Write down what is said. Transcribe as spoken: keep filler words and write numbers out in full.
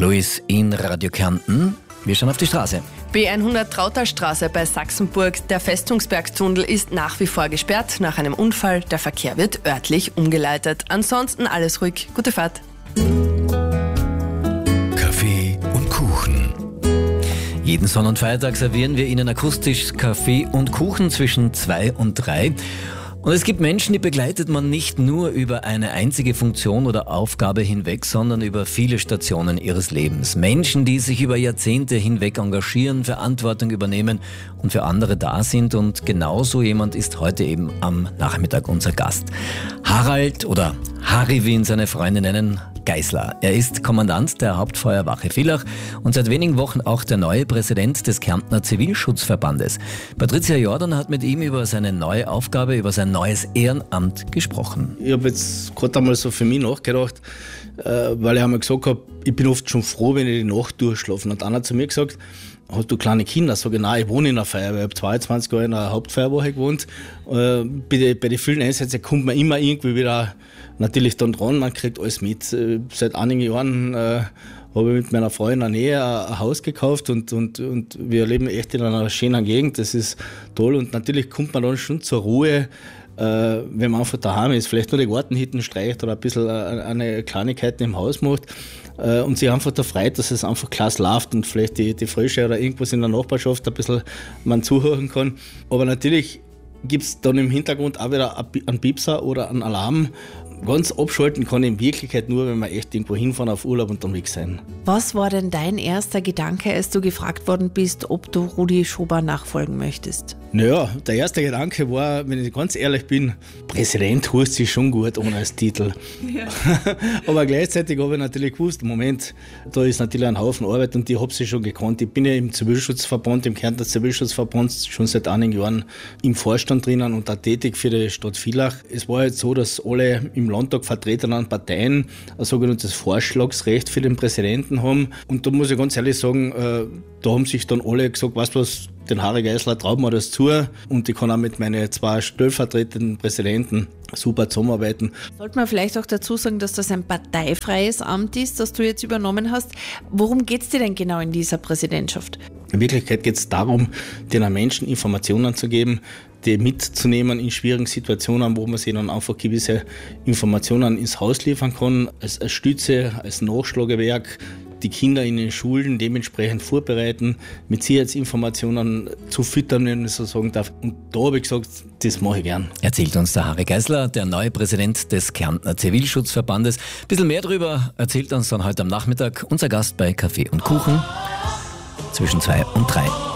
Luis in Radio Kärnten. Wir schauen auf die Straße. B hundert Trautalstraße bei Sachsenburg. Der Festungsbergtunnel ist nach wie vor gesperrt nach einem Unfall. Der Verkehr wird örtlich umgeleitet. Ansonsten alles ruhig. Gute Fahrt. Kaffee und Kuchen. Jeden Sonn- und Feiertag servieren wir Ihnen akustisch Kaffee und Kuchen zwischen zwei und drei. Und es gibt Menschen, die begleitet man nicht nur über eine einzige Funktion oder Aufgabe hinweg, sondern über viele Stationen ihres Lebens. Menschen, die sich über Jahrzehnte hinweg engagieren, Verantwortung übernehmen und für andere da sind. Und genauso jemand ist heute eben am Nachmittag unser Gast. Harald oder Harry, wie ihn seine Freunde nennen, Geisler. Er ist Kommandant der Hauptfeuerwache Villach und seit wenigen Wochen auch der neue Präsident des Kärntner Zivilschutzverbandes. Patricia Jordan hat mit ihm über seine neue Aufgabe, über sein neues Ehrenamt gesprochen. Ich habe jetzt gerade einmal so für mich nachgedacht, weil ich einmal gesagt habe, ich bin oft schon froh, wenn ich die Nacht durchschlafe. Und einer hat zu mir gesagt, hast du kleine Kinder? Sag ich, nein, ich wohne in einer Feuerwehr. Ich habe zweiundzwanzig Jahre in einer Hauptfeuerwache gewohnt. Bei den, bei den vielen Einsätzen kommt man immer irgendwie wieder natürlich dann dran, man kriegt alles mit. Seit einigen Jahren äh, habe ich mit meiner Frau in der Nähe ein Haus gekauft und, und, und wir leben echt in einer schönen Gegend. Das ist toll und natürlich kommt man dann schon zur Ruhe, äh, wenn man einfach daheim ist, vielleicht nur die Gartenhütten streicht oder ein bisschen eine Kleinigkeit im Haus macht äh, und sich einfach da freut, dass es einfach klasse läuft und vielleicht die, die Frösche oder irgendwas in der Nachbarschaft ein bisschen man zuhören kann. Aber natürlich gibt es dann im Hintergrund auch wieder einen Piepser oder einen Alarm. Ganz abschalten kann ich in Wirklichkeit nur, wenn wir echt irgendwo hinfahren auf Urlaub und dann weg sein. Was war denn dein erster Gedanke, als du gefragt worden bist, ob du Rudi Schober nachfolgen möchtest? Naja, der erste Gedanke war, wenn ich ganz ehrlich bin, Präsident heißt sich schon gut ohne als Titel. Ja. Aber gleichzeitig habe ich natürlich gewusst, Moment, da ist natürlich ein Haufen Arbeit und ich habe sie schon gekannt. Ich bin ja im Zivilschutzverband, im Kärntner Zivilschutzverband schon seit einigen Jahren im Vorstand drinnen und auch tätig für die Stadt Villach. Es war jetzt so, dass alle im Landtag vertretenen Parteien ein sogenanntes Vorschlagsrecht für den Präsidenten haben. Und da muss ich ganz ehrlich sagen, äh, da haben sich dann alle gesagt, weißt du was, den Harry Geisler trauen wir das zu und ich kann auch mit meinen zwei stellvertretenden Präsidenten super zusammenarbeiten. Sollte man vielleicht auch dazu sagen, dass das ein parteifreies Amt ist, das du jetzt übernommen hast. Worum geht es dir denn genau in dieser Präsidentschaft? In Wirklichkeit geht es darum, den Menschen Informationen zu geben, die mitzunehmen in schwierigen Situationen, wo man sich dann einfach gewisse Informationen ins Haus liefern kann, als, als Stütze, als Nachschlagewerk, die Kinder in den Schulen dementsprechend vorbereiten, mit Sicherheitsinformationen zu füttern, wenn ich so sagen darf. Und da habe ich gesagt, das mache ich gern. Erzählt uns der Harry Geisler, der neue Präsident des Kärntner Zivilschutzverbandes. Ein bisschen mehr darüber erzählt uns dann heute am Nachmittag unser Gast bei Kaffee und Kuchen zwischen zwei und drei.